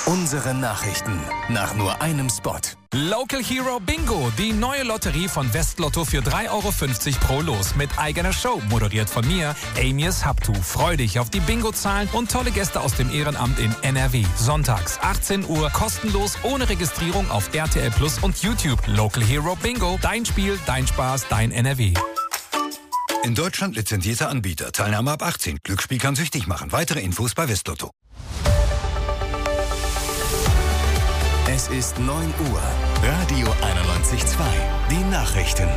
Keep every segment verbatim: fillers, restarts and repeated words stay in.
Unsere Nachrichten nach nur einem Spot. Local Hero Bingo, die neue Lotterie von Westlotto für drei Euro fünfzig pro Los mit eigener Show, moderiert von mir, Amias Haptu. Freu dich auf die Bingo-Zahlen und tolle Gäste aus dem Ehrenamt in N R W. Sonntags, achtzehn Uhr, kostenlos, ohne Registrierung auf R T L Plus und YouTube. Local Hero Bingo, dein Spiel, dein Spaß, dein N R W. In Deutschland lizenzierter Anbieter. Teilnahme ab achtzehn. Glücksspiel kann süchtig machen. Weitere Infos bei Westlotto. Es ist neun Uhr. Radio einundneunzig Komma zwei. Die Nachrichten.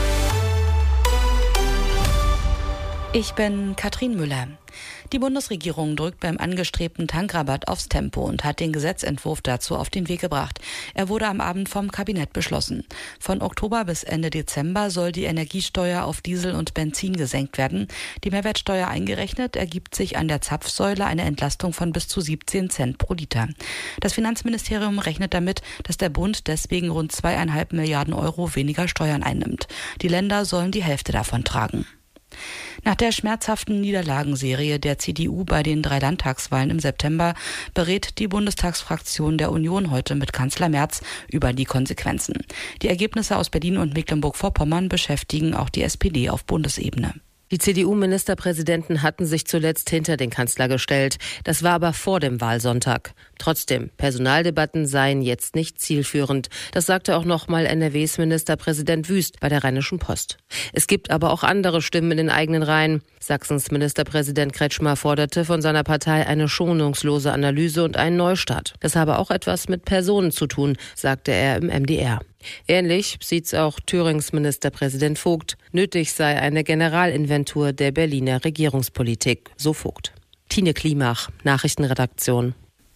Ich bin Katrin Müller. Die Bundesregierung drückt beim angestrebten Tankrabatt aufs Tempo und hat den Gesetzentwurf dazu auf den Weg gebracht. Er wurde am Abend vom Kabinett beschlossen. Von Oktober bis Ende Dezember soll die Energiesteuer auf Diesel und Benzin gesenkt werden. Die Mehrwertsteuer eingerechnet ergibt sich an der Zapfsäule eine Entlastung von bis zu siebzehn Cent pro Liter. Das Finanzministerium rechnet damit, dass der Bund deswegen rund zweieinhalb Milliarden Euro weniger Steuern einnimmt. Die Länder sollen die Hälfte davon tragen. Nach der schmerzhaften Niederlagenserie der C D U bei den drei Landtagswahlen im September berät die Bundestagsfraktion der Union heute mit Kanzler Merz über die Konsequenzen. Die Ergebnisse aus Berlin und Mecklenburg-Vorpommern beschäftigen auch die S P D auf Bundesebene. Die C D U-Ministerpräsidenten hatten sich zuletzt hinter den Kanzler gestellt. Das war aber vor dem Wahlsonntag. Trotzdem, Personaldebatten seien jetzt nicht zielführend. Das sagte auch nochmal N R Ws Ministerpräsident Wüst bei der Rheinischen Post. Es gibt aber auch andere Stimmen in den eigenen Reihen. Sachsens Ministerpräsident Kretschmer forderte von seiner Partei eine schonungslose Analyse und einen Neustart. Das habe auch etwas mit Personen zu tun, sagte er im M D R. Ähnlich sieht's auch Thürings Ministerpräsident Vogt. Nötig sei eine Generalinventur der Berliner Regierungspolitik, so Vogt. Tine Klimach, Nachrichtenredaktion.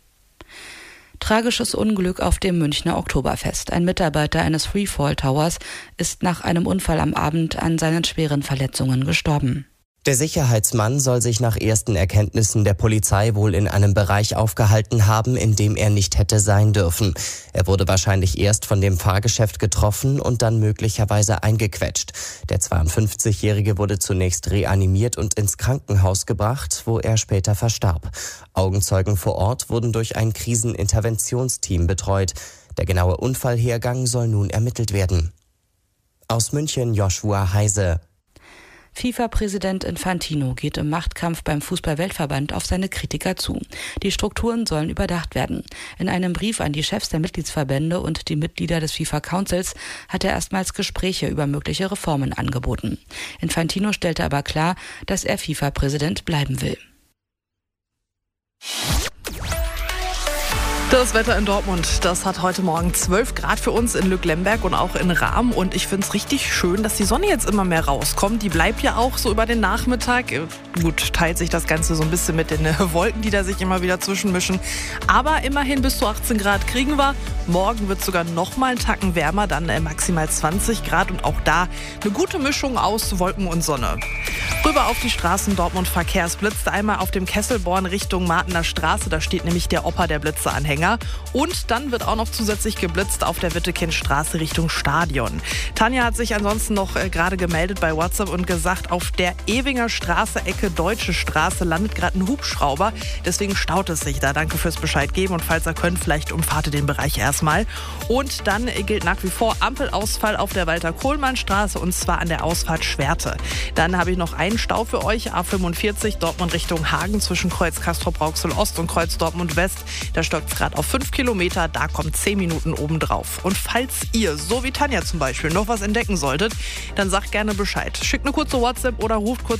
Tragisches Unglück auf dem Münchner Oktoberfest. Ein Mitarbeiter eines Freefall Towers ist nach einem Unfall am Abend an seinen schweren Verletzungen gestorben. Der Sicherheitsmann soll sich nach ersten Erkenntnissen der Polizei wohl in einem Bereich aufgehalten haben, in dem er nicht hätte sein dürfen. Er wurde wahrscheinlich erst von dem Fahrgeschäft getroffen und dann möglicherweise eingequetscht. Der zweiundfünfzigjährige wurde zunächst reanimiert und ins Krankenhaus gebracht, wo er später verstarb. Augenzeugen vor Ort wurden durch ein Kriseninterventionsteam betreut. Der genaue Unfallhergang soll nun ermittelt werden. Aus München Joshua Heise. FIFA-Präsident Infantino geht im Machtkampf beim Fußball-Weltverband auf seine Kritiker zu. Die Strukturen sollen überdacht werden. In einem Brief an die Chefs der Mitgliedsverbände und die Mitglieder des FIFA-Councils hat er erstmals Gespräche über mögliche Reformen angeboten. Infantino stellte aber klar, dass er FIFA-Präsident bleiben will. Das Wetter in Dortmund, das hat heute Morgen zwölf Grad für uns in Lücklemberg und auch in Rahm. Und ich finde es richtig schön, dass die Sonne jetzt immer mehr rauskommt. Die bleibt ja auch so über den Nachmittag. Gut, teilt sich das Ganze so ein bisschen mit den Wolken, die da sich immer wieder zwischenmischen. Aber immerhin bis zu achtzehn Grad kriegen wir. Morgen wird es sogar noch mal einen Tacken wärmer, dann maximal zwanzig Grad. Und auch da eine gute Mischung aus Wolken und Sonne. Rüber auf die Straßen Dortmund Verkehrsblitz. Einmal auf dem Kesselborn Richtung Martener Straße. Da steht nämlich der Opa der Blitzeanhänger. Und dann wird auch noch zusätzlich geblitzt auf der Wittekindstraße Richtung Stadion. Tanja hat sich ansonsten noch äh, gerade gemeldet bei WhatsApp und gesagt, auf der Ewinger Straße, Ecke Deutsche Straße, landet gerade ein Hubschrauber. Deswegen staut es sich da. Danke fürs Bescheid geben. Und falls ihr könnt, vielleicht umfahrt ihr den Bereich erstmal. Und dann äh, gilt nach wie vor Ampelausfall auf der Walter-Kohlmann-Straße und zwar an der Ausfahrt Schwerte. Dann habe ich noch einen Stau für euch. A fünfundvierzig Dortmund Richtung Hagen zwischen Kreuz Castrop-Rauxel Ost und Kreuz Dortmund West. Da stockt es gerade auf fünf Kilometer, da kommt zehn Minuten obendrauf. Und falls ihr, so wie Tanja zum Beispiel, noch was entdecken solltet, dann sagt gerne Bescheid. Schickt eine kurze WhatsApp oder ruft kurz